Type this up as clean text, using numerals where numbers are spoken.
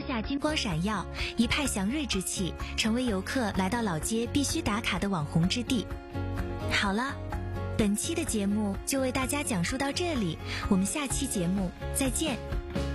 下金光闪耀，一派祥瑞之气，成为游客来到老街必须打卡的网红之地。好了，本期的节目就为大家讲述到这里，我们下期节目再见。